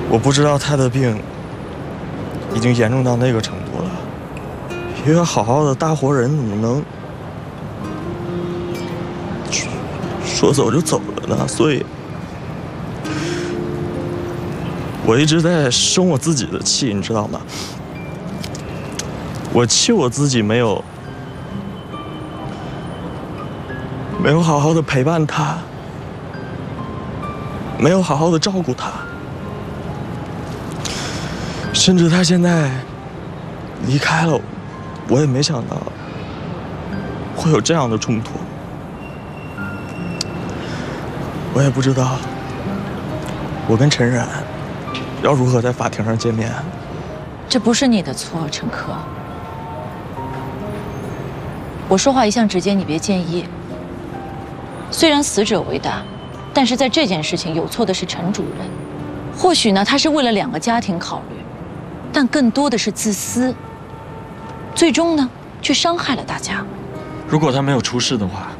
我不知道他的病已经严重到那个程度了。一个好好的大活人怎么能说走就走了呢？所以，我一直在生我自己的气，你知道吗？我气我自己没有好好的陪伴他，没有好好的照顾他，甚至他现在离开了，我也没想到会有这样的冲突。我也不知道我跟陈冉要如何在法庭上见面。 这不是你的错，陈科。我说话一向直接，你别介意。虽然死者为大，但是在这件事情有错的是陈主任。或许呢，他是为了2个家庭考虑，但更多的是自私。最终呢，却伤害了大家。 如果他没有出事的话，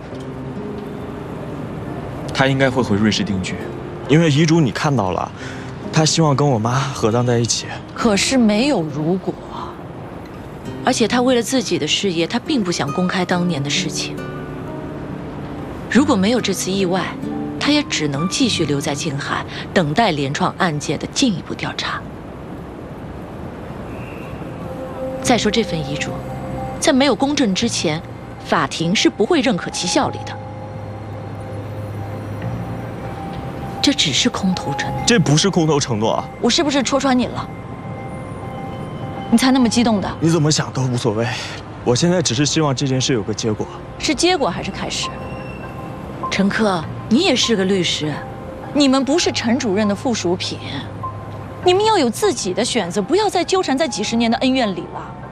他应该会回瑞士定居。 因为遗嘱你看到了，他希望跟我妈合葬在一起。 可是没有如果。而且他为了自己的事业，他并不想公开当年的事情。如果没有这次意外，他也只能继续留在静海，等待连创案件的进一步调查。再说这份遗嘱，在没有公证之前，法庭是不会认可其效力的。这只是空头承诺。 这不是空头承诺啊！ 我是不是戳穿你了？你才那么激动的？ 你怎么想都无所谓。我现在只是希望这件事有个结果。 是结果还是开始？陈科，你也是个律师，你们不是陈主任的附属品，你们要有自己的选择，不要再纠缠在几十年的恩怨里了。